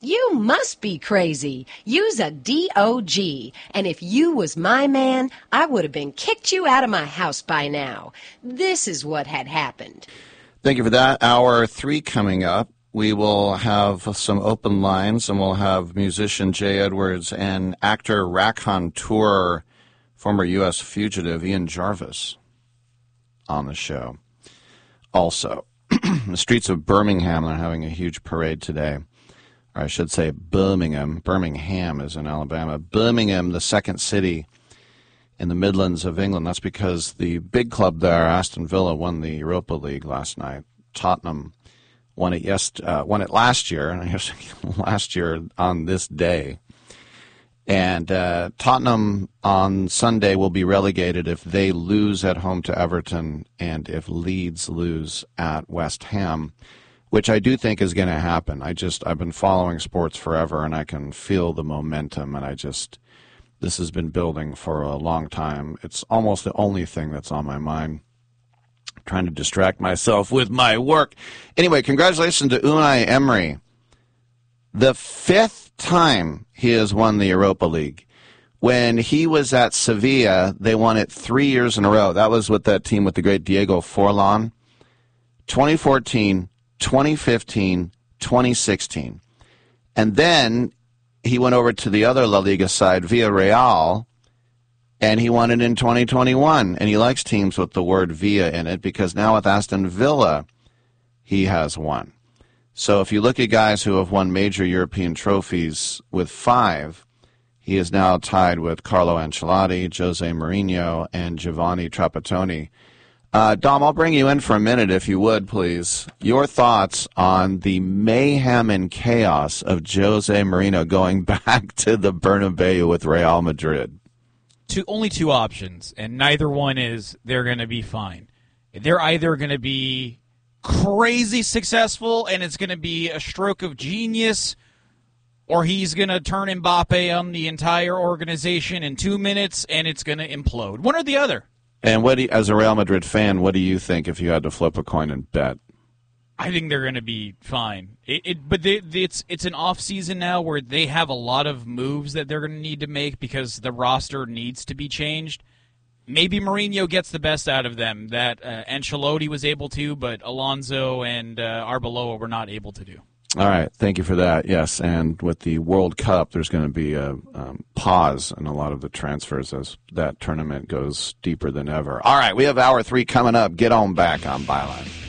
You must be crazy. You's a DOG. And if you was my man, I would have been kicked you out of my house by now. This is what had happened. Thank you for that. Hour 3 coming up. We will have some open lines, and we'll have musician Jay Edwards and actor, raconteur, former U.S. fugitive Ian Jarvis on the show. Also, the streets of Birmingham are having a huge parade today. Or I should say Birmingham. Birmingham is in Alabama. Birmingham, the second city in the Midlands of England. That's because the big club there, Aston Villa, won the Europa League last night. Tottenham won it last year, and I guess last year on this day. And Tottenham on Sunday will be relegated if they lose at home to Everton and if Leeds lose at West Ham, which I do think is going to happen. I've been following sports forever, and I can feel the momentum, and this has been building for a long time. It's almost the only thing that's on my mind. I'm trying to distract myself with my work. Anyway, congratulations to Unai Emery. The 5th time he has won the Europa League. When he was at Sevilla, they won it 3 years in a row. That was with that team with the great Diego Forlán. 2014, 2015, 2016. And then he went over to the other La Liga side, Villarreal, and he won it in 2021. And he likes teams with the word Villa in it because now with Aston Villa, he has won. So if you look at guys who have won major European trophies with 5, he is now tied with Carlo Ancelotti, Jose Mourinho, and Giovanni Trapattoni. Dom, I'll bring you in for a minute, if you would, please. Your thoughts on the mayhem and chaos of Jose Mourinho going back to the Bernabeu with Real Madrid. Only 2 options, and neither one is they're going to be fine. They're either going to be crazy successful, and it's going to be a stroke of genius, or he's going to turn Mbappe on the entire organization in 2 minutes, and it's going to implode. One or the other. And as a Real Madrid fan, what do you think if you had to flip a coin and bet? I think they're going to be fine. But it's an off season now where they have a lot of moves that they're going to need to make because the roster needs to be changed. Maybe Mourinho gets the best out of them that Ancelotti was able to, but Alonso and Arbeloa were not able to do. All right. Thank you for that. Yes, and with the World Cup, there's going to be a pause in a lot of the transfers as that tournament goes deeper than ever. All right. We have hour 3 coming up. Get on back on Byline.